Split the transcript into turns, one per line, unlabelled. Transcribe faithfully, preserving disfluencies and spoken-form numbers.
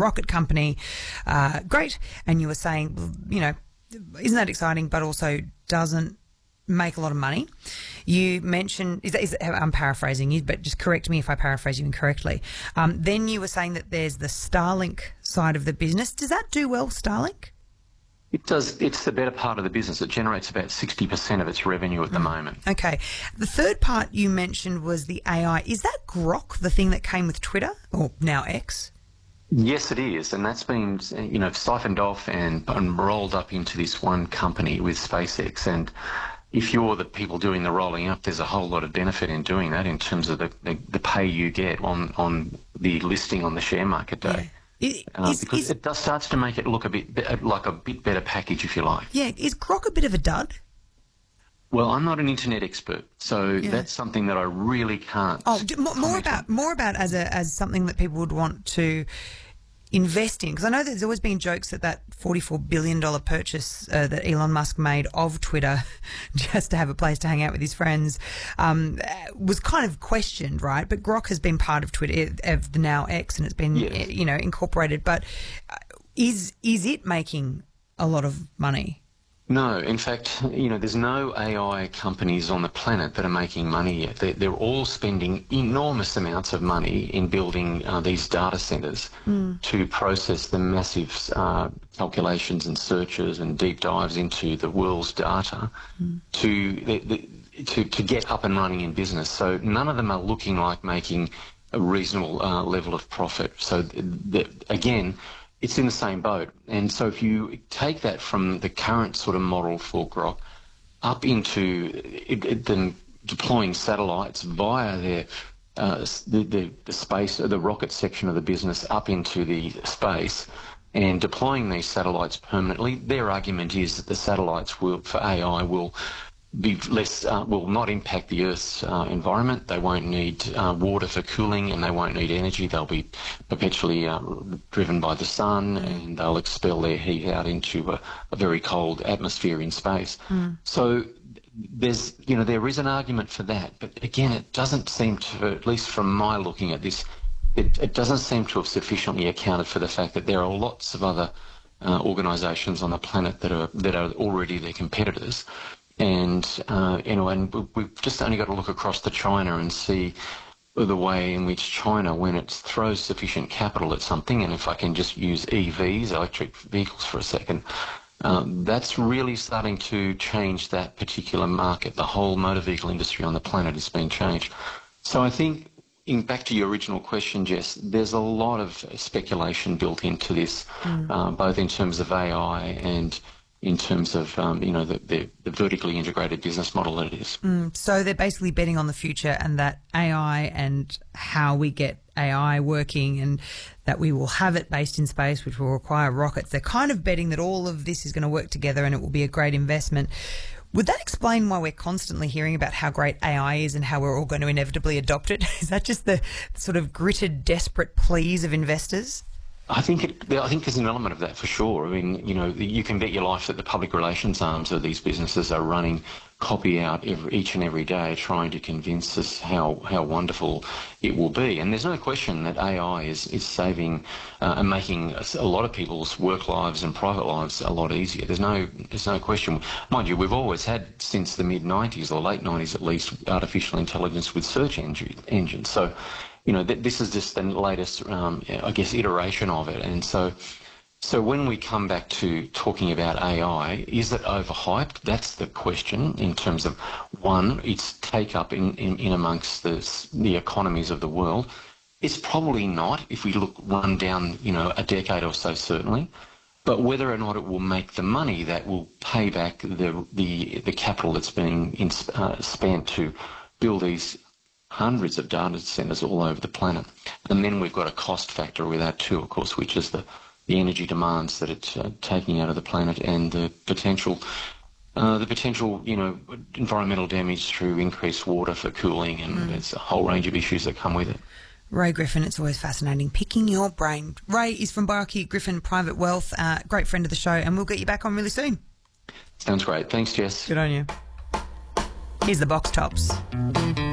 rocket company. Uh, great. And you were saying, you know, isn't that exciting, but also doesn't make a lot of money. You mentioned, is that, is that, I'm paraphrasing you, but just correct me if I paraphrase you incorrectly. Um, then you were saying that there's the Starlink side of the business. Does that do well, Starlink?
It does. It's the better part of the business. It generates about sixty percent of its revenue at the moment.
Okay. The third part you mentioned was the A I. Is that Grok, the thing that came with Twitter, or now X?
Yes, it is, and that's been, you know, siphoned off and, and rolled up into this one company with SpaceX. And if you're the people doing the rolling up, there's a whole lot of benefit in doing that in terms of the, the, the pay you get on, on the listing on the share market day.
Yeah. Is,
uh,
is,
because
is,
it does starts to make it look a bit like a bit better package, if you like.
Yeah, is Grok a bit of a dud?
Well, I'm not an internet expert, so
yeah.
that's something that I really can't.
Oh, more, more about
on.
more about as a as something that people would want to invest in, because I know there's always been jokes that that forty-four billion dollars purchase uh, that Elon Musk made of Twitter just to have a place to hang out with his friends um, was kind of questioned, right? But Grok has been part of Twitter, of the now X, and it's been,
yes.
you know, incorporated. But is is it making a lot of money?
No, in fact, you know, there's no A I companies on the planet that are making money yet. They're, they're all spending enormous amounts of money in building uh, these data centres mm. to process the massive uh, calculations and searches and deep dives into the world's data mm. to, the, the, to to get up and running in business. So none of them are looking like making a reasonable uh, level of profit. So, the, again, it's in the same boat. And so if you take that from the current sort of model for Grok up into it, it, then deploying satellites via their uh, the, the, the space, the rocket section of the business up into the space and deploying these satellites permanently, their argument is that the satellites will, for A I will be less, uh, will not impact the Earth's uh, environment. They won't need uh, water for cooling, and they won't need energy. They'll be perpetually uh, driven by the sun, and they'll expel their heat out into a, a very cold atmosphere in space. Mm. So there's, you know, there is an argument for that, but again, it doesn't seem to, at least from my looking at this, it, it doesn't seem to have sufficiently accounted for the fact that there are lots of other uh, organisations on the planet that are that are already their competitors. And, uh, you know, and we've just only got to look across to China and see the way in which China, when it throws sufficient capital at something, and if I can just use E Vs, electric vehicles, for a second, um, that's really starting to change that particular market. The whole motor vehicle industry on the planet has been changed. So I think, in back to your original question, Jess, there's a lot of speculation built into this, mm. uh, both in terms of A I and in terms of, um, you know, the, the, the vertically integrated business model that it is.
Mm, so they're basically betting on the future and that A I and how we get A I working and that we will have it based in space, which will require rockets. They're kind of betting that all of this is going to work together and it will be a great investment. Would that explain why we're constantly hearing about how great A I is and how we're all going to inevitably adopt it? Is that just the sort of gritted, desperate pleas of investors?
I think it, I think there's an element of that for sure. I mean, you know, you can bet your life that the public relations arms of these businesses are running copy out every, each and every day, trying to convince us how, how wonderful it will be. And there's no question that A I is, is saving uh, and making a lot of people's work lives and private lives a lot easier. There's no there's no question. Mind you, we've always had, since the mid nineties or late nineties at least, artificial intelligence with search engine, engines. So, you know, th this is just the latest, um, I guess, iteration of it. And so so when we come back to talking about A I, is it overhyped? That's the question in terms of, one, its take-up in, in, in amongst the, the economies of the world. It's probably not, if we look run down, you know, a decade or so, certainly. But whether or not it will make the money that will pay back the, the, the capital that's being in, uh, spent to build these hundreds of data centres all over the planet. And then we've got a cost factor with that too, of course, which is the, the energy demands that it's uh, taking out of the planet and the potential, uh, the potential, you know, environmental damage through increased water for cooling, and mm. there's a whole range of issues that come with it.
Ray Griffin, it's always fascinating picking your brain. Ray is from Bioarchy Griffin Private Wealth, uh, great friend of the show, and we'll get you back on really soon.
Sounds great. Thanks, Jess.
Good on you. Here's the Box Tops.